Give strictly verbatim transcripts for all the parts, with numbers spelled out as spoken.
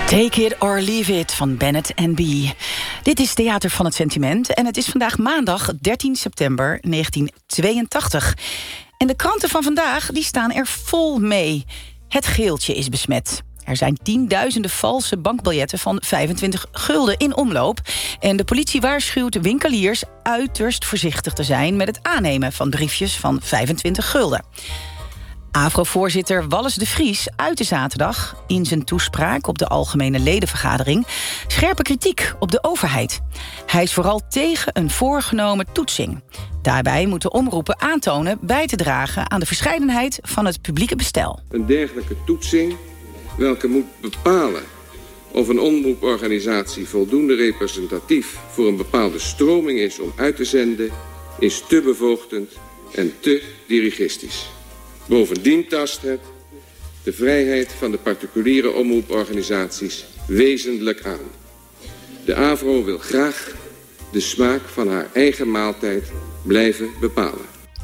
Take It or Leave It van Bennett en Bee. Dit is Theater van het Sentiment en het is vandaag maandag dertien september negentien tweeëntachtig. En de kranten van vandaag die staan er vol mee. Het geeltje is besmet. Er zijn tienduizenden valse bankbiljetten van vijfentwintig gulden in omloop. En de politie waarschuwt winkeliers uiterst voorzichtig te zijn met het aannemen van briefjes van vijfentwintig gulden. AVRO-voorzitter Wallace de Vries uitte zaterdag in zijn toespraak op de Algemene Ledenvergadering scherpe kritiek op de overheid. Hij is vooral tegen een voorgenomen toetsing. Daarbij moeten omroepen aantonen bij te dragen aan de verscheidenheid van het publieke bestel. Een dergelijke toetsing, welke moet bepalen of een omroeporganisatie voldoende representatief voor een bepaalde stroming is om uit te zenden, is te bevoogdend en te dirigistisch. Bovendien tast het de vrijheid van de particuliere omroeporganisaties wezenlijk aan. De AVRO wil graag de smaak van haar eigen maaltijd blijven bepalen.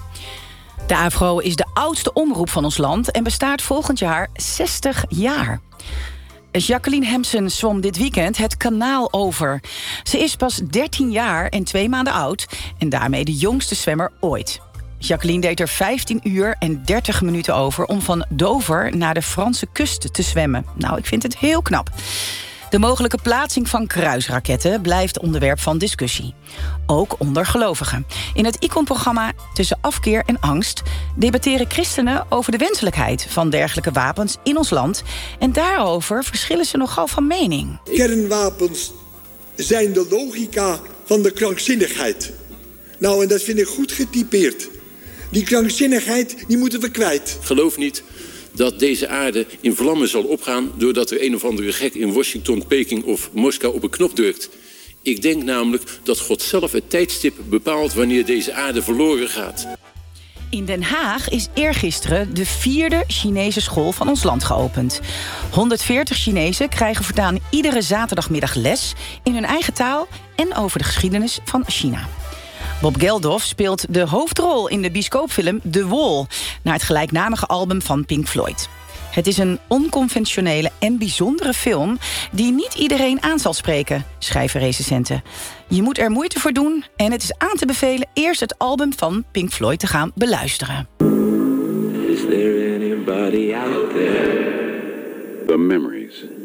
De AVRO is de oudste omroep van ons land en bestaat volgend jaar zestig jaar. Jacqueline Hemsen zwom dit weekend het kanaal over. Ze is pas dertien jaar en twee maanden oud en daarmee de jongste zwemmer ooit. Jacqueline deed er vijftien uur en dertig minuten over om van Dover naar de Franse kust te zwemmen. Nou, ik vind het heel knap. De mogelijke plaatsing van kruisraketten blijft onderwerp van discussie. Ook onder gelovigen. In het Icon-programma Tussen Afkeer en Angst debatteren christenen over de wenselijkheid van dergelijke wapens in ons land. En daarover verschillen ze nogal van mening. Kernwapens zijn de logica van de krankzinnigheid. Nou, en dat vind ik goed getypeerd. Die krankzinnigheid, die moeten we kwijt. Geloof niet dat deze aarde in vlammen zal opgaan doordat er een of andere gek in Washington, Peking of Moskou op een knop drukt. Ik denk namelijk dat God zelf het tijdstip bepaalt wanneer deze aarde verloren gaat. In Den Haag is eergisteren de vierde Chinese school van ons land geopend. honderdveertig Chinezen krijgen voortaan iedere zaterdagmiddag les in hun eigen taal en over de geschiedenis van China. Bob Geldof speelt de hoofdrol in de bioscoopfilm The Wall, naar het gelijknamige album van Pink Floyd. Het is een onconventionele en bijzondere film die niet iedereen aan zal spreken, schrijven recensenten. Je moet er moeite voor doen en het is aan te bevelen eerst het album van Pink Floyd te gaan beluisteren. Is there anybody out there? The memories